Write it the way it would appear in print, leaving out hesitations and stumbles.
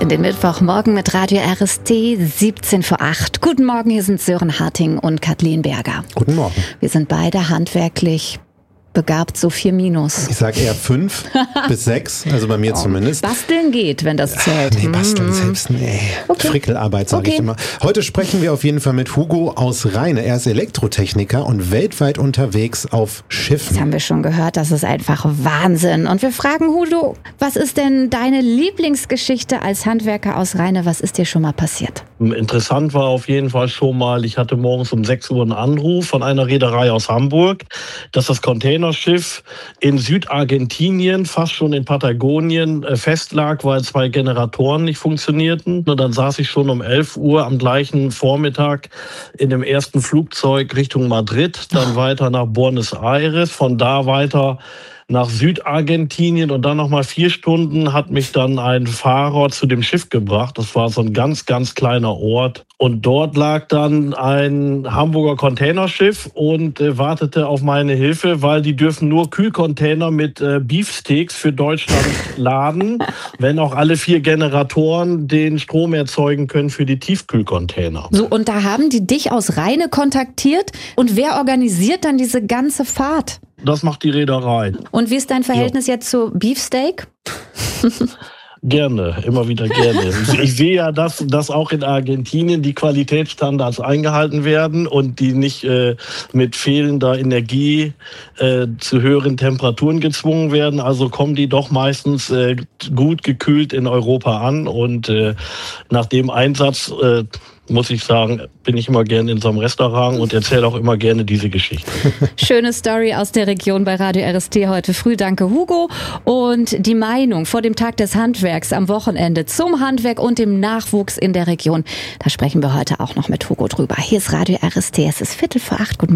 in den Mittwochmorgen mit Radio RST 17 vor 8. Guten Morgen, hier sind Sören Harting und Kathleen Berger. Guten Morgen. Wir sind beide handwerklich begabt, so 4-. Ich sage eher 5 bis 6, also bei mir zumindest. Basteln geht, wenn das zählt. Nee, basteln selbst, nee. Okay. Frickelarbeit, sage ich immer. Heute sprechen wir auf jeden Fall mit Hugo aus Rheine. Er ist Elektrotechniker und weltweit unterwegs auf Schiffen. Das haben wir schon gehört, das ist einfach Wahnsinn. Und wir fragen Hugo, was ist denn deine Lieblingsgeschichte als Handwerker aus Rheine? Was ist dir schon mal passiert? Interessant war auf jeden Fall schon mal, ich hatte morgens um 6 Uhr einen Anruf von einer Reederei aus Hamburg, dass das Containerschiff in Südargentinien, fast schon in Patagonien, festlag, weil 2 Generatoren nicht funktionierten. Und dann saß ich schon um 11 Uhr am gleichen Vormittag in dem ersten Flugzeug Richtung Madrid, dann weiter nach Buenos Aires, von da weiter nach Südargentinien und dann nochmal 4 Stunden hat mich dann ein Fahrer zu dem Schiff gebracht. Das war so ein ganz, ganz kleiner Ort. Und dort lag dann ein Hamburger Containerschiff und wartete auf meine Hilfe, weil die dürfen nur Kühlcontainer mit Beefsteaks für Deutschland laden, wenn auch alle 4 Generatoren den Strom erzeugen können für die Tiefkühlcontainer. So, und da haben die dich aus Rheine kontaktiert. Und wer organisiert dann diese ganze Fahrt? Das macht die Reederei. Und wie ist dein Verhältnis jetzt zu Beefsteak? Gerne, immer wieder gerne. Ich sehe ja, dass auch in Argentinien die Qualitätsstandards eingehalten werden und die nicht mit fehlender Energie zu höheren Temperaturen gezwungen werden. Also kommen die doch meistens gut gekühlt in Europa an. Und nach dem Einsatz muss ich sagen, bin ich immer gerne in so einem Restaurant und erzähle auch immer gerne diese Geschichte. Schöne Story aus der Region bei Radio RST heute früh. Danke, Hugo. Und die Meinung vor dem Tag des Handwerks am Wochenende zum Handwerk und dem Nachwuchs in der Region, da sprechen wir heute auch noch mit Hugo drüber. Hier ist Radio RST, es ist 7:45. Guten Morgen.